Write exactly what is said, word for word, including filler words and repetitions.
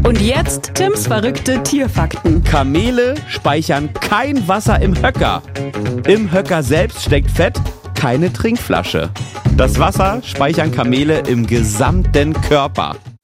Und jetzt Tims verrückte Tierfakten. Kamele speichern kein Wasser im Höcker. Im Höcker selbst steckt Fett, keine Trinkflasche. Das Wasser speichern Kamele im gesamten Körper.